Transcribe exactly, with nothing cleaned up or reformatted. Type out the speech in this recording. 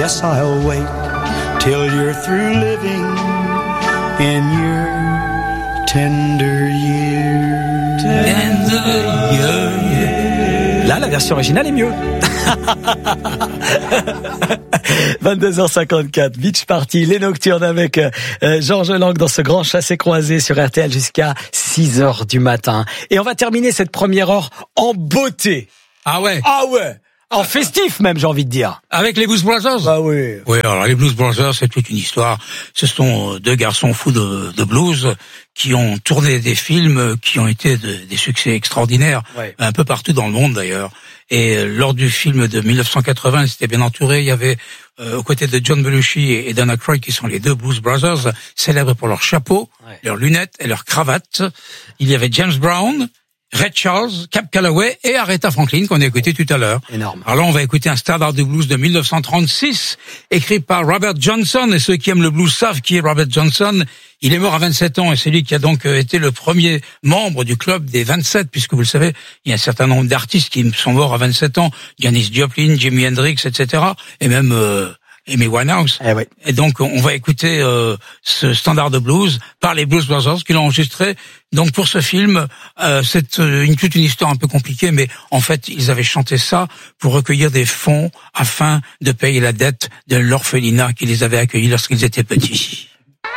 guess I'll wait till you're through living in your tender years. Tender years. Là, la version originale est mieux. vingt-deux heures cinquante-quatre, Beach Party, les Nocturnes avec euh, Georges Lang dans ce grand chassé-croisé sur R T L jusqu'à six heures du matin. Et on va terminer cette première heure en beauté. Ah ouais. Ah ouais. En festif même, j'ai envie de dire. Avec les Blues Brothers. Ah oui. Oui, alors les Blues Brothers, c'est toute une histoire. Ce sont deux garçons fous de, de blues qui ont tourné des films qui ont été de, des succès extraordinaires, ouais. Un peu partout dans le monde d'ailleurs. Et lors du film de mille neuf cent quatre-vingts, ils étaient bien entourés. Il y avait euh, aux côtés de John Belushi et, et Dan Aykroyd, qui sont les deux Blues Brothers, célèbres pour leurs chapeaux, ouais. Leurs lunettes et leurs cravates. Il y avait James Brown, Ray Charles, Cab Calloway et Aretha Franklin qu'on a écouté tout à l'heure. Énorme. Alors là, on va écouter un standard de blues de mille neuf cent trente-six, écrit par Robert Johnson. Et ceux qui aiment le blues savent qui est Robert Johnson. Il est mort à vingt-sept ans et c'est lui qui a donc été le premier membre du club des vingt-sept, puisque vous le savez, il y a un certain nombre d'artistes qui sont morts à vingt-sept ans. Janis Joplin, Jimi Hendrix, et cetera. Et même euh, Amy Winehouse. Eh oui. Et donc, on va écouter euh, ce standard de blues par les Blues Brothers qui l'ont enregistré. Donc, pour ce film, euh, c'est une, toute une histoire un peu compliquée, mais en fait, ils avaient chanté ça pour recueillir des fonds afin de payer la dette de l'orphelinat qui les avait accueillis lorsqu'ils étaient petits.